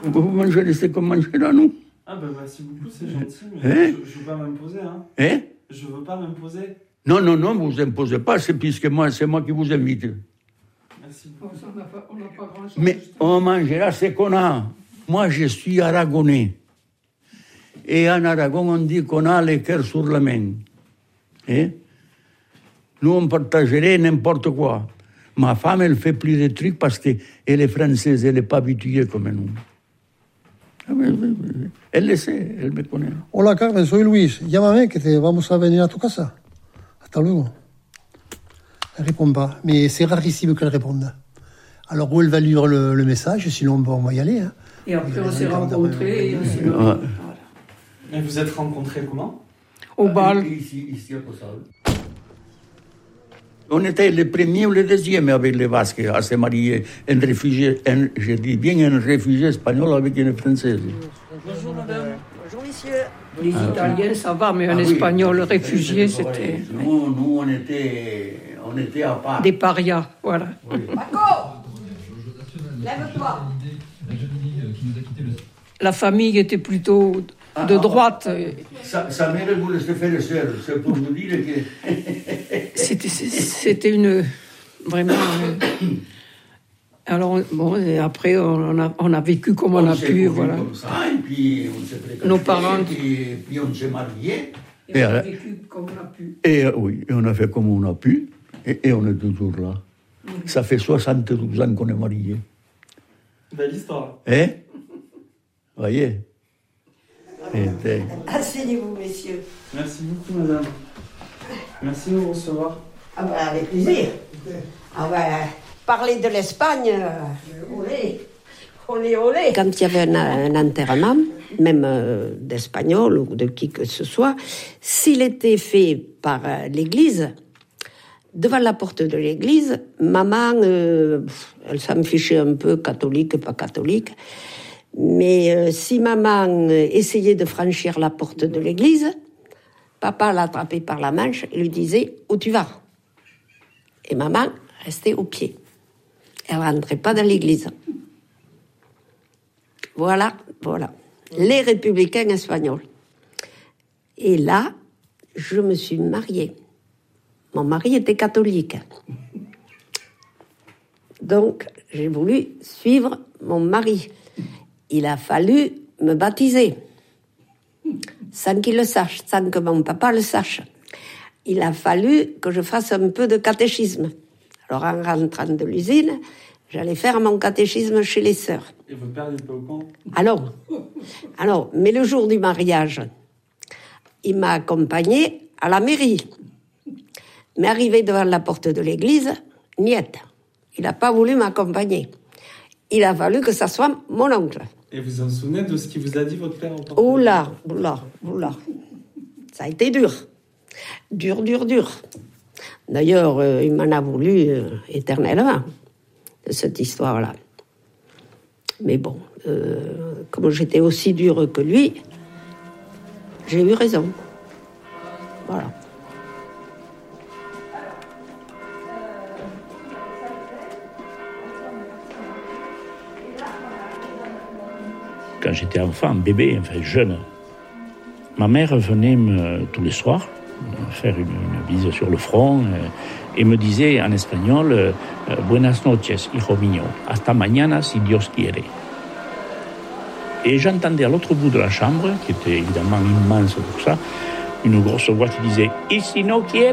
Vous mangez les steaks comme manger là, nous? Ah ben merci beaucoup, c'est gentil, mais je veux pas m'imposer, hein. Je veux pas m'imposer. Non, vous imposez pas, c'est moi qui vous invite. Merci beaucoup. On n'a pas grand-chose. Mais on mangera ce qu'on a. Moi, je suis aragonais. Et en Aragon, on dit qu'on a le cœur sur la main. Nous, on partagerait n'importe quoi. Ma femme, elle fait plus de trucs parce qu'elle est française, elle n'est pas habituée comme nous. Elle le sait, elle me connaît. Hola Carmen, soy Luis. Llámame que te vamos a venir a tu casa. Hasta luego. Elle répond pas, mais c'est rarissime qu'elle réponde. Alors où elle va lire le message, sinon bon, on va y aller. Hein. Et après on s'est rencontrés. Et vous êtes rencontrés comment? Au bal. Ici à Possal. On était les premiers ou les deuxièmes avec les Basques à se marier. Un réfugié espagnol avec une Française. Bonjour madame. Bonjour messieurs. Les Italiens, ça va, mais un Espagnol réfugié, c'était... Nous, on était à part. Des parias, voilà. Oui. Paco, lève-toi. La famille était plutôt de droite. Sa mère voulait se faire sœur, c'est pour vous dire que... C'était une... Vraiment... Alors, bon, et après, on a vécu comme on a pu, voilà. Comme ça, et puis on s'est fréquenté, Nos parents... et puis on s'est mariés. Et on a vécu comme on a pu. Et oui, et on a fait comme on a pu, et on est toujours là. Ça fait 72 ans qu'on est mariés. Belle histoire. Voyez. Asseyez-vous messieurs. Merci beaucoup madame. Merci de nous recevoir. Ah ben avec plaisir. Ah ben, parler de l'Espagne, olé. Quand il y avait un enterrement, même d'Espagnol ou de qui que ce soit, s'il était fait par l'église, devant la porte de l'église, maman, elle s'en fichait un peu, catholique, pas catholique, mais si maman essayait de franchir la porte de l'église, papa l'attrapait par la manche et lui disait « Où tu vas ?» Et maman restait au pied. Elle ne rentrait pas dans l'église. Voilà. Les républicains espagnols. Et là, je me suis mariée. Mon mari était catholique. Donc, j'ai voulu suivre mon mari. Il a fallu me baptiser. Sans qu'il le sache, sans que mon papa le sache. Il a fallu que je fasse un peu de catéchisme. Alors, en rentrant de l'usine, j'allais faire mon catéchisme chez les sœurs. Et votre père n'était pas au courant? Alors, mais le jour du mariage, il m'a accompagnée à la mairie. Mais arrivé devant la porte de l'église, niet. Il n'a pas voulu m'accompagner. Il a fallu que ça soit mon oncle. Et vous vous en souvenez de ce qu'il vous a dit, votre père? Oula. Ça a été dur. Dur. D'ailleurs, il m'en a voulu éternellement, de cette histoire-là. Mais bon, comme j'étais aussi dure que lui, j'ai eu raison. Voilà. Quand j'étais enfant, bébé, jeune, ma mère venait tous les soirs faire une bise sur le front et me disait en espagnol « Buenas noches, hijo mío, hasta mañana si Dios quiere ». Et j'entendais à l'autre bout de la chambre, qui était évidemment immense pour ça, une grosse voix qui disait « Y si no quiere ».